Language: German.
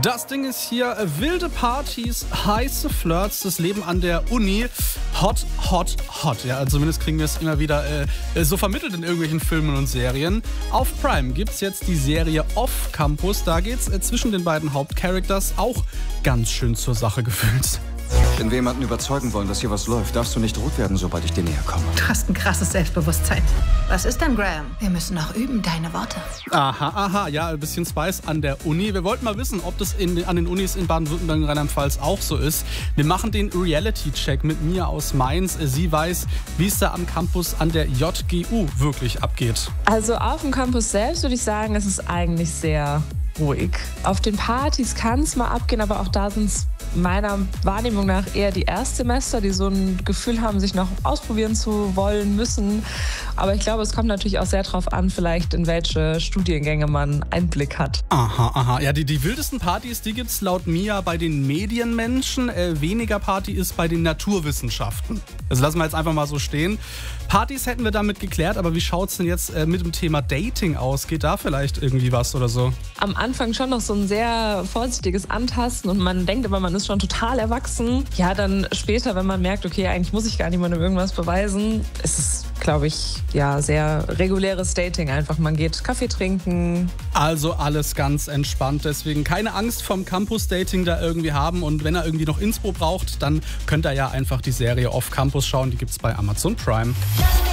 Das Ding ist hier, wilde Partys, heiße Flirts, das Leben an der Uni, hot, hot, hot. Ja, also zumindest kriegen wir es immer wieder so vermittelt in irgendwelchen Filmen und Serien. Auf Prime gibt's jetzt die Serie Off Campus. Da geht's zwischen den beiden Hauptcharacters auch ganz schön zur Sache gefühlt. Wenn wir jemanden überzeugen wollen, dass hier was läuft, darfst du nicht rot werden, sobald ich dir näher komme. Du hast ein krasses Selbstbewusstsein. Was ist denn, Graham? Wir müssen noch üben, deine Worte. Aha, ja, ein bisschen Spice an der Uni. Wir wollten mal wissen, ob das an den Unis in Baden-Württemberg und Rheinland-Pfalz auch so ist. Wir machen den Reality-Check mit Mia aus Mainz. Sie weiß, wie es da am Campus an der JGU wirklich abgeht. Also auf dem Campus selbst würde ich sagen, es ist eigentlich sehr ruhig. Auf den Partys kann es mal abgehen, aber auch da sind es meiner Wahrnehmung nach eher die Erstsemester, die so ein Gefühl haben, sich noch ausprobieren zu wollen, müssen. Aber ich glaube, es kommt natürlich auch sehr darauf an, vielleicht in welche Studiengänge man Einblick hat. Aha. Ja, die wildesten Partys, die gibt's laut Mia bei den Medienmenschen. Weniger Party ist bei den Naturwissenschaften. Also lassen wir jetzt einfach mal so stehen. Partys hätten wir damit geklärt, aber wie schaut's denn jetzt mit dem Thema Dating aus? Geht da vielleicht irgendwie was oder so? Am Anfang schon noch so ein sehr vorsichtiges Antasten und man denkt immer, man ist schon total erwachsen. Ja, dann später, wenn man merkt, okay, eigentlich muss ich gar niemandem irgendwas beweisen, ist es, glaube ich, ja, sehr reguläres Dating einfach. Man geht Kaffee trinken. Also alles ganz entspannt, deswegen keine Angst vom Campus-Dating da irgendwie haben und wenn er irgendwie noch Inspo braucht, dann könnt ihr ja einfach die Serie Off Campus schauen, die gibt's bei Amazon Prime.